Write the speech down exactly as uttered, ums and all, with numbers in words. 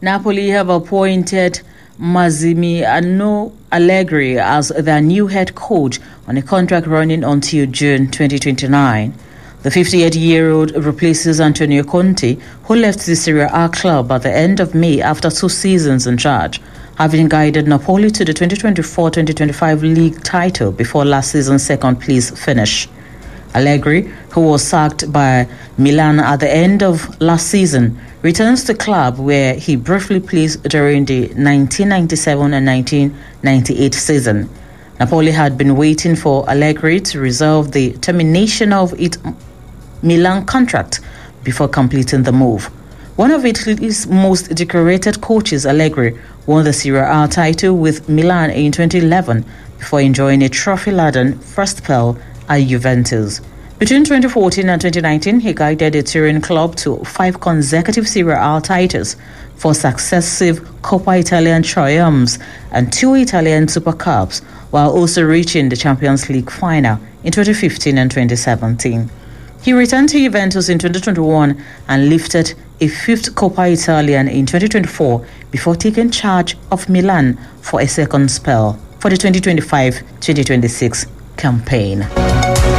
Napoli have appointed Massimiliano Allegri as their new head coach on a contract running until June twenty twenty-nine. The fifty-eight-year-old replaces Antonio Conte, who left the Serie A club at the end of May after two seasons in charge, having guided Napoli to the twenty twenty-four twenty twenty-five league title before last season's second-place finish. Allegri, who was sacked by Milan at the end of last season, returns to the club where he briefly played during the nineteen ninety-seven and nineteen ninety-eight season. Napoli had been waiting for Allegri to resolve the termination of its Milan contract before completing the move. One of Italy's most decorated coaches, Allegri, won the Serie A title with Milan in twenty eleven before enjoying a trophy-laden first spell at Juventus. Between twenty fourteen and twenty nineteen, he guided the Turin club to five consecutive Serie A titles, four successive Coppa Italia triumphs, and two Italian Super Cups, while also reaching the Champions League final in twenty fifteen and twenty seventeen. He returned to Juventus in twenty twenty-one and lifted a fifth Coppa Italia in twenty twenty-four before taking charge of Milan for a second spell for the twenty twenty-five twenty twenty-six campaign.